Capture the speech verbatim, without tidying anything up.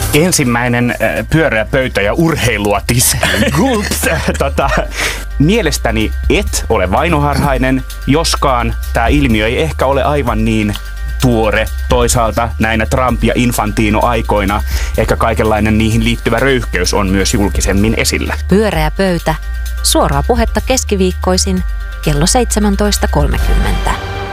Ensimmäinen äh, pyöreä pöytä ja urheilua tiskiin. Gulps. tota, mielestäni et ole vainoharhainen, joskaan tämä ilmiö ei ehkä ole aivan niin tuore. Toisaalta näinä Trump- ja Infantino-aikoina ehkä kaikenlainen niihin liittyvä röyhkeys on myös julkisemmin esillä. Pyöreä pöytä. Suoraa puhetta keskiviikkoisin kello seitsemäntoista kolmekymmentä.